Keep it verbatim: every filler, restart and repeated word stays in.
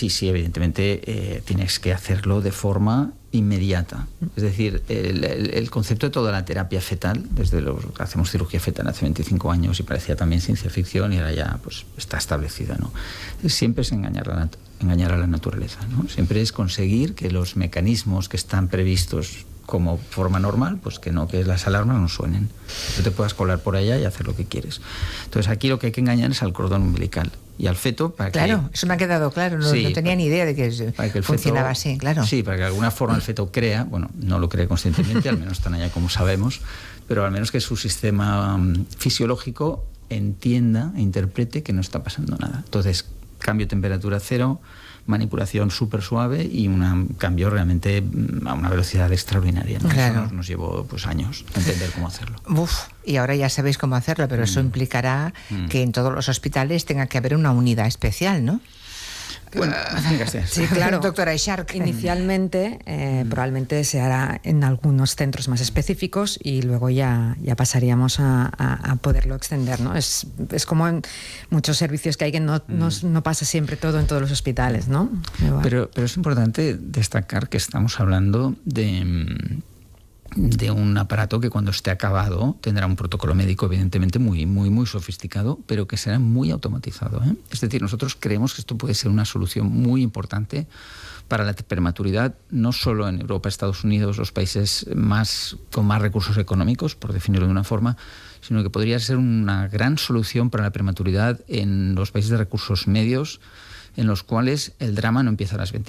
sí, sí, evidentemente eh, tienes que hacerlo de forma inmediata. Es decir, el, el, el concepto de toda la terapia fetal, desde los hacemos cirugía fetal hace veinticinco años y parecía también ciencia ficción y ahora ya pues está establecida, ¿no? Siempre es engañar a la, engañar a la naturaleza, ¿no? Siempre es conseguir que los mecanismos que están previstos como forma normal, pues que no, que las alarmas no suenen. Tú te puedas colar por allá y hacer lo que quieres. Entonces aquí lo que hay que engañar es al cordón umbilical y al feto para claro, que... Claro, eso me ha quedado claro, no, sí, no tenía ni idea de que, que el funcionaba feto, así, claro. Sí, para que de alguna forma el feto crea, bueno, no lo cree conscientemente, al menos tan allá como sabemos, pero al menos que su sistema um, fisiológico entienda e interprete que no está pasando nada. Entonces, cambio de temperatura cero, manipulación súper suave y un cambio realmente a una velocidad extraordinaria, ¿no? Claro. Eso nos, nos llevó pues años entender cómo hacerlo. Uf, y ahora ya sabéis cómo hacerlo, pero mm. eso implicará mm. que en todos los hospitales tenga que haber una unidad especial, ¿no? Bueno, sí, claro. Doctora Echark. Inicialmente, eh, mm. probablemente se hará en algunos centros más específicos y luego ya, ya pasaríamos a, a, a poderlo extender, ¿no? Es, es como en muchos servicios que hay que no, mm. no, no pasa siempre todo en todos los hospitales, ¿no? Pero, pero es importante destacar que estamos hablando de... de un aparato que cuando esté acabado tendrá un protocolo médico evidentemente muy, muy, muy sofisticado, pero que será muy automatizado, ¿eh? Es decir, nosotros creemos que esto puede ser una solución muy importante para la prematuridad, no solo en Europa, Estados Unidos, los países más con más recursos económicos, por definirlo de una forma, sino que podría ser una gran solución para la prematuridad en los países de recursos medios, en los cuales el drama no empieza a las veinticuatro